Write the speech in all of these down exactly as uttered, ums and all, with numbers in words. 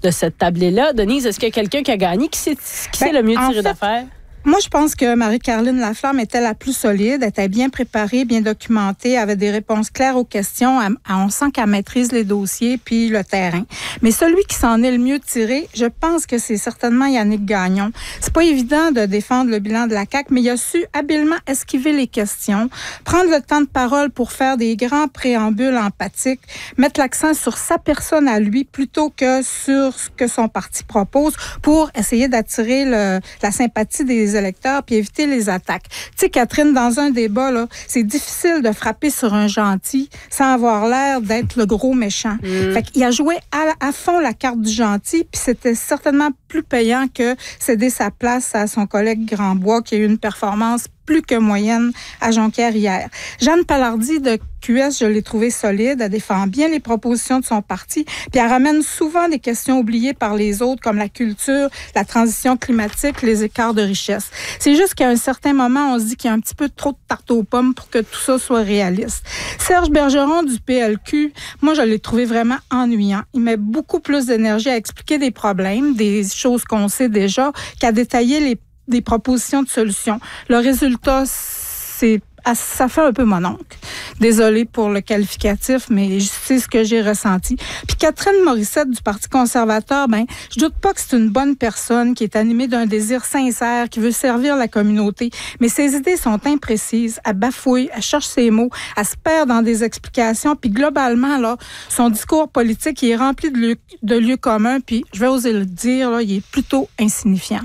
de cette tablée-là. Denise, est-ce qu'il y a quelqu'un qui a gagné? Qui s'est, qui s'est ben, le mieux tiré fait, d'affaire? Moi, je pense que Marie-Caroline Laflamme était la plus solide, elle était bien préparée, bien documentée, avait des réponses claires aux questions. Elle, on sent qu'elle maîtrise les dossiers puis le terrain. Mais celui qui s'en est le mieux tiré, je pense que c'est certainement Yannick Gagnon. C'est pas évident de défendre le bilan de la C A Q, mais il a su habilement esquiver les questions, prendre le temps de parole pour faire des grands préambules empathiques, mettre l'accent sur sa personne à lui plutôt que sur ce que son parti propose pour essayer d'attirer le, la sympathie des électeurs puis éviter les attaques. Tu sais, Catherine, dans un débat, là, c'est difficile de frapper sur un gentil sans avoir l'air d'être le gros méchant. Mmh. Fait qu'il a joué à, à fond la carte du gentil, puis c'était certainement plus payant que céder sa place à son collègue Grandbois, qui a eu une performance plus que moyenne à Jonquière hier. Jeanne Palardy de Q S, je l'ai trouvée solide. Elle défend bien les propositions de son parti, puis elle ramène souvent des questions oubliées par les autres, comme la culture, la transition climatique, les écarts de richesse. C'est juste qu'à un certain moment, on se dit qu'il y a un petit peu trop de tarte aux pommes pour que tout ça soit réaliste. Serge Bergeron du P L Q, moi, je l'ai trouvé vraiment ennuyant. Il met beaucoup plus d'énergie à expliquer des problèmes, des choses qu'on sait déjà, qu'à détailler les des propositions de solutions. Le résultat, c'est ça fait un peu mon oncle. Désolée pour le qualificatif, mais c'est ce que j'ai ressenti. Puis Catherine Morissette du Parti conservateur, ben, je doute pas que c'est une bonne personne qui est animée d'un désir sincère, qui veut servir la communauté, mais ses idées sont imprécises, elle bafouille, elle cherche ses mots, elle se perd dans des explications, puis globalement, là, son discours politique, il est rempli de lieux, de lieux communs, puis je vais oser le dire, là, il est plutôt insignifiant.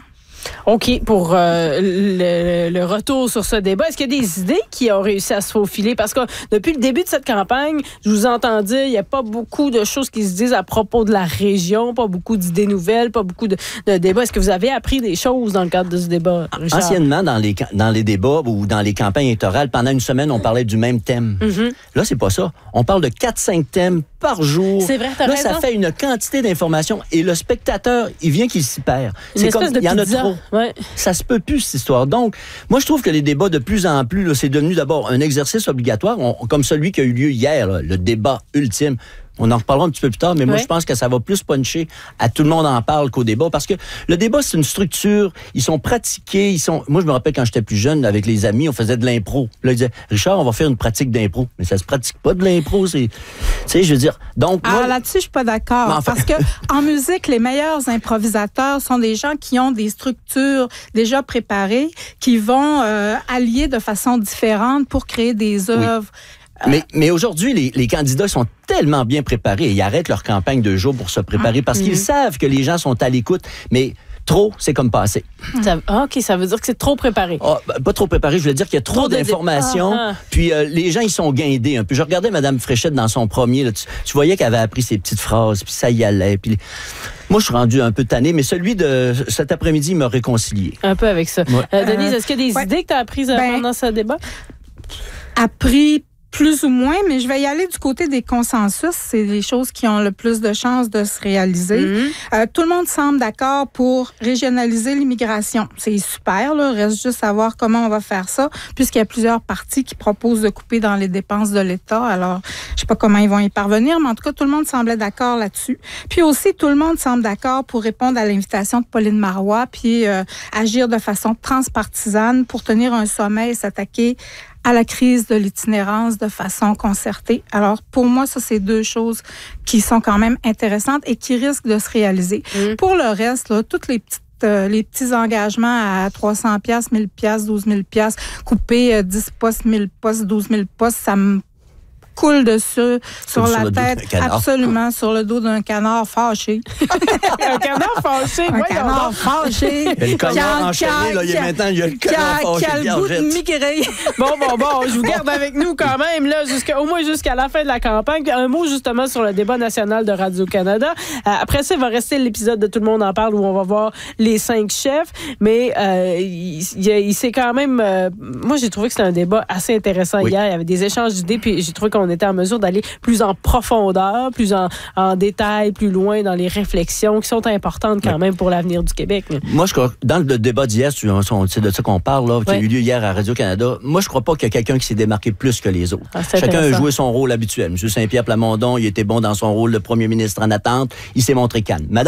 OK, pour euh, le, le retour sur ce débat, est-ce qu'il y a des idées qui ont réussi à se faufiler? Parce que depuis le début de cette campagne, je vous entends dire, il n'y a pas beaucoup de choses qui se disent à propos de la région, pas beaucoup d'idées nouvelles, pas beaucoup de, de débats. Est-ce que vous avez appris des choses dans le cadre de ce débat, Richard? Anciennement, dans les, dans les débats ou dans les campagnes électorales, pendant une semaine, on parlait du même thème. Mm-hmm. Là, c'est pas ça. On parle de quatre cinq thèmes par jour. C'est vrai, t'as Là, raison. ça fait une quantité d'informations et le spectateur, il vient qu'il s'y perd. Une c'est espèce comme, de il y en a pizza. trop. Ouais. Ça se peut plus, cette histoire. Donc, moi, je trouve que les débats, de plus en plus, là, c'est devenu d'abord un exercice obligatoire, on, comme celui qui a eu lieu hier, là, le débat ultime. On en reparlera un petit peu plus tard, mais moi, ouais. je pense que ça va plus puncher à tout le monde en parle qu'au débat, parce que le débat, c'est une structure, ils sont pratiqués, ils sont... Moi, je me rappelle quand j'étais plus jeune, avec les amis, on faisait de l'impro. Là, ils disaient, Richard, on va faire une pratique d'impro. Mais ça se pratique pas de l'impro, c'est... Tu sais, je veux dire... Donc, ah, moi... là-dessus, je suis pas d'accord. Enfin... Parce que en musique, les meilleurs improvisateurs sont des gens qui ont des structures déjà préparées, qui vont euh, allier de façon différente pour créer des œuvres... Oui. Mais, mais aujourd'hui, les, les candidats sont tellement bien préparés. Ils arrêtent leur campagne de jours pour se préparer parce mmh. qu'ils savent que les gens sont à l'écoute. Mais trop, c'est comme passé. Ça, OK, ça veut dire que c'est trop préparé. Oh, pas trop préparé, je veux dire qu'il y a trop, trop d'informations. Ah, ah. Puis euh, les gens, ils sont guindés un peu. Je regardais Mme Fréchette dans son premier. Là, tu, tu voyais qu'elle avait appris ses petites phrases, puis ça y allait. Puis... Moi, je suis rendu un peu tanné, mais celui de cet après-midi, il m'a réconcilié. Un peu avec ça. Ouais. Euh, Denise, est-ce qu'il y a des ouais. idées que tu as apprises ben, pendant ce débat? Appris plus ou moins, mais je vais y aller du côté des consensus. C'est les choses qui ont le plus de chances de se réaliser. Mmh. Euh, tout le monde semble d'accord pour régionaliser l'immigration. C'est super, là. Reste juste à voir comment on va faire ça, puisqu'il y a plusieurs partis qui proposent de couper dans les dépenses de l'État. Alors, je sais pas comment ils vont y parvenir, mais en tout cas, tout le monde semblait d'accord là-dessus. Puis aussi, tout le monde semble d'accord pour répondre à l'invitation de Pauline Marois, puis euh, agir de façon transpartisane pour tenir un sommet et s'attaquer à la crise de l'itinérance de façon concertée. Alors, pour moi, ça, c'est deux choses qui sont quand même intéressantes et qui risquent de se réaliser. Mmh. Pour le reste, là, toutes les petites euh, les petits engagements à trois cents piastres, mille piastres, douze mille piastres, couper euh, dix postes, mille postes, douze mille postes, ça me coule dessus, sur, sur la tête, absolument, sur le dos d'un canard fâché. Un canard fâché? Un canard fâché. Il y a le canard enchaîné, là, il y a maintenant, il y a le canard fâché. Qui a le goût de migrer. Bon, bon, bon, je vous garde avec nous quand même, là, jusqu'à, au moins jusqu'à la fin de la campagne. Puis un mot, justement, sur le débat national de Radio-Canada. Euh, après ça, il va rester l'épisode de Tout le monde en parle où on va voir les cinq chefs. Mais euh, il, il, il s'est quand même... Euh, moi, j'ai trouvé que c'était un débat assez intéressant oui. hier. Il y avait des échanges d'idées, puis j'ai trouvé qu'on était en mesure d'aller plus en profondeur, plus en, en détail, plus loin dans les réflexions qui sont importantes quand oui. même pour l'avenir du Québec. Moi, je crois, dans le débat d'hier, c'est de ça qu'on parle, là, qui oui. a eu lieu hier à Radio-Canada, moi, je crois pas qu'il y a quelqu'un qui s'est démarqué plus que les autres. Ah, chacun a joué son rôle habituel. M. Saint-Pierre Plamondon, il était bon dans son rôle de premier ministre en attente. Il s'est montré calme. Madame